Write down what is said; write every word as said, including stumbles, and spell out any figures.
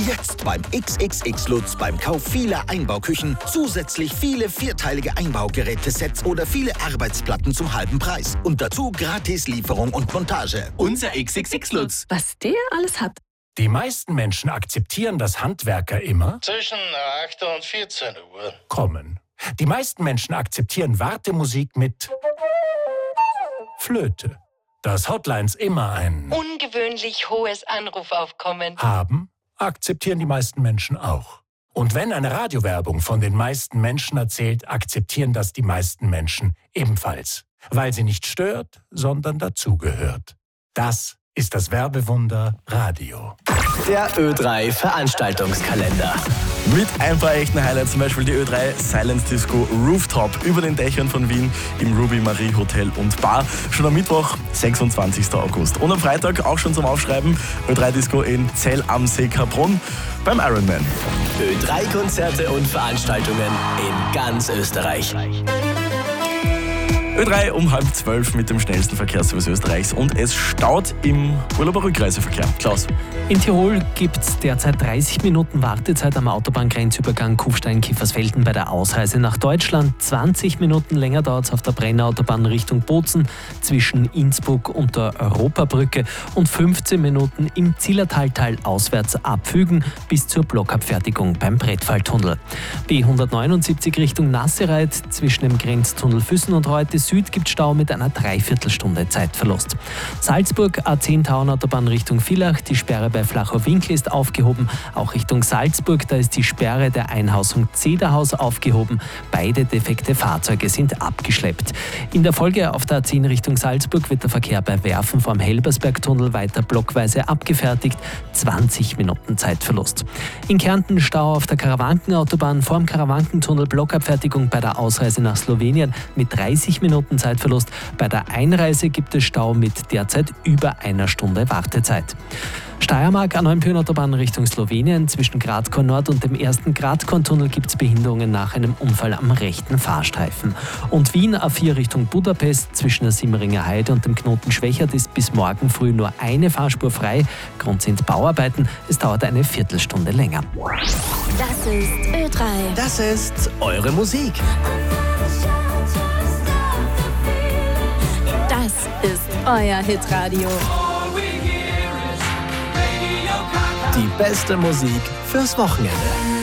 Jetzt beim X X X Lutz beim Kauf vieler Einbauküchen zusätzlich viele vierteilige Einbaugerätesets oder viele Arbeitsplatten zum halben Preis. Und dazu gratis Lieferung und Montage. Unser X X X Lutz. Was der alles hat. Die meisten Menschen akzeptieren, dass Handwerker immer zwischen acht und vierzehn Uhr kommen. Die meisten Menschen akzeptieren Wartemusik mit Flöte. Dass Hotlines immer ein ungewöhnlich hohes Anrufaufkommen haben, akzeptieren die meisten Menschen auch. Und wenn eine Radiowerbung von den meisten Menschen erzählt, akzeptieren das die meisten Menschen ebenfalls. Weil sie nicht stört, sondern dazugehört. Das ist das Werbewunder Radio. Der Ö drei Veranstaltungskalender. Mit ein paar echten Highlights, zum Beispiel die Ö drei Silence Disco Rooftop über den Dächern von Wien im Ruby Marie Hotel und Bar. Schon am Mittwoch, sechsundzwanzigsten August. Und am Freitag auch schon zum Aufschreiben, Ö drei Disco in Zell am See Kaprun beim Ironman. Ö drei Konzerte und Veranstaltungen in ganz Österreich. Ö drei um halb zwölf mit dem schnellsten Verkehrsservice Österreichs und es staut im Urlauber-Rückreiseverkehr. Klaus. In Tirol gibt es derzeit dreißig Minuten Wartezeit am Autobahngrenzübergang Kufstein-Kiefersfelden bei der Ausreise nach Deutschland. zwanzig Minuten länger dauert es auf der Brennerautobahn Richtung Bozen zwischen Innsbruck und der Europabrücke und fünfzehn Minuten im Zillertaltal auswärts abfügen bis zur Blockabfertigung beim Brettfalltunnel. B hundertneunundsiebzig Richtung Nassereit zwischen dem Grenztunnel Füssen und Reute Süd gibt Stau mit einer Dreiviertelstunde Zeitverlust. Salzburg A zehn Tauernautobahn Richtung Villach, die Sperre bei Flachau-Winkel ist aufgehoben. Auch Richtung Salzburg, da ist die Sperre der Einhausung Zederhaus aufgehoben. Beide defekte Fahrzeuge sind abgeschleppt. In der Folge auf der A zehn Richtung Salzburg wird der Verkehr bei Werfen vom Helbersbergtunnel weiter blockweise abgefertigt. zwanzig Minuten Zeitverlust. In Kärnten Stau auf der Karawankenautobahn vorm Karawankentunnel, Blockabfertigung bei der Ausreise nach Slowenien mit dreißig Minuten Zeitverlust. Bei der Einreise gibt es Stau mit derzeit über einer Stunde Wartezeit. Steiermark A neun Autobahn Richtung Slowenien. Zwischen Gradkorn Nord und dem ersten Gradkorn-Tunnel gibt es Behinderungen nach einem Unfall am rechten Fahrstreifen. Und Wien A vier Richtung Budapest. Zwischen der Simmeringer Heide und dem Knoten Schwächert ist bis morgen früh nur eine Fahrspur frei. Grund sind Bauarbeiten. Es dauert eine Viertelstunde länger. Das ist Ö drei. Das ist eure Musik. Das ist euer Hitradio. Die beste Musik fürs Wochenende.